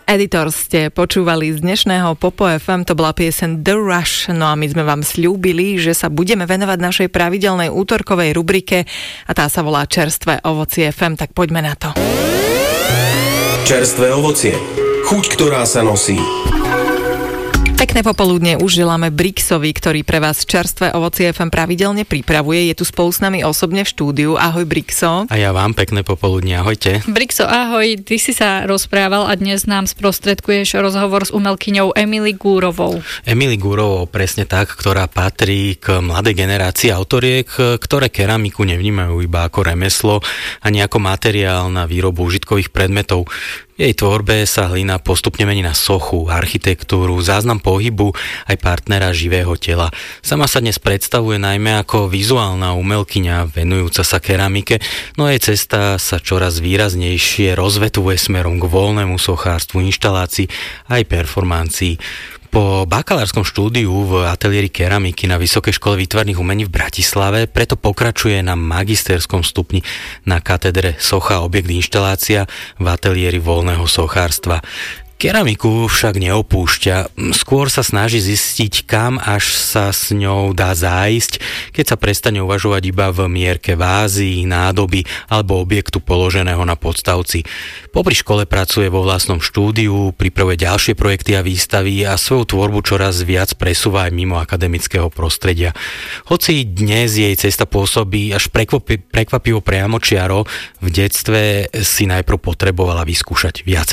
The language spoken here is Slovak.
Editor ste počúvali z dnešného Popo FM, to bola pieseň The Rush, no a my sme vám sľúbili, že sa budeme venovať našej pravidelnej útorkovej rubrike a tá sa volá Čerstvé ovocie FM, tak poďme na to. Čerstvé ovocie. Chuť, ktorá sa nosí. Pekné popoludne už želáme Brixovi, ktorý pre vás Čerstvé ovocie FM pravidelne pripravuje. Je tu spolu s nami osobne v štúdiu. Ahoj Brixo. A ja vám pekné popoludne, ahojte. Brixo, ahoj, ty si sa rozprával a dnes nám sprostredkuješ rozhovor s umelkyňou Emily Gúrovou. Emily Gúrovou, presne tak, ktorá patrí k mladej generácii autoriek, ktoré keramiku nevnímajú iba ako remeslo, ani ako materiál na výrobu užitkových predmetov. V jej tvorbe sa hlina postupne mení na sochu, architektúru, záznam pohybu aj partnera živého tela. Sama sa dnes predstavuje najmä ako vizuálna umelkyňa venujúca sa keramike, no jej cesta sa čoraz výraznejšie rozvetuje smerom k voľnému sochárstvu, inštalácii aj performancii. Po bakalárskom štúdiu v ateliéri keramiky na Vysokej škole výtvarných umení v Bratislave preto pokračuje na magisterskom stupni na katedre socha objekt inštalácia v ateliéri voľného sochárstva. Keramiku však neopúšťa, skôr sa snaží zistiť, kam až sa s ňou dá zájsť, keď sa prestane uvažovať iba v mierke vázy, nádoby alebo objektu položeného na podstavci. Popri škole pracuje vo vlastnom štúdiu, pripravuje ďalšie projekty a výstavy a svoju tvorbu čoraz viac presúva aj mimo akademického prostredia. Hoci dnes jej cesta pôsobí až prekvapivo priamočiaro, v detstve si najprv potrebovala vyskúšať viac